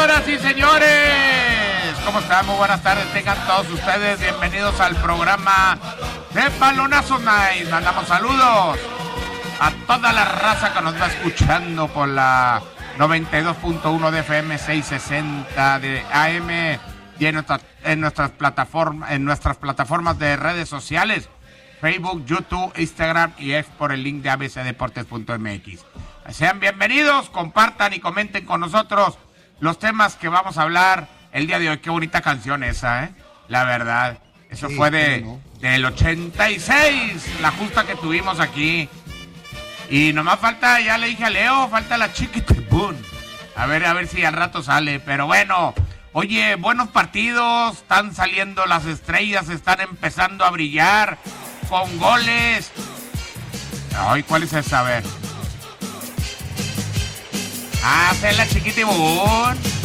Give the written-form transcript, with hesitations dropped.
Señoras y señores, ¿cómo están? Muy buenas tardes, tengan todos ustedes bienvenidos al programa de Balonazo Night. Mandamos saludos a toda la raza que nos va escuchando por la 92.1 de FM, 660 de AM y en nuestras plataformas de redes sociales, Facebook, YouTube, Instagram y X por el link de abcdeportes.mx. Sean bienvenidos, compartan y comenten con nosotros los temas que vamos a hablar el día de hoy. Qué bonita canción esa, la verdad. Eso sí, fue del 86, la justa que tuvimos aquí. Y nomás falta, ya le dije a Leo, falta la Chiquitibún. A ver si al rato sale. Pero bueno, oye, buenos partidos, están saliendo las estrellas, están empezando a brillar con goles. Ay, ¿cuál es esa? A ver. Ah, es la Chiquitibún.